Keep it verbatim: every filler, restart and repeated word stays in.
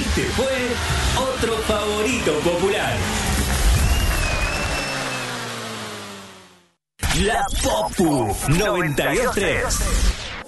Este fue otro favorito popular. La Popu noventa y dos tres.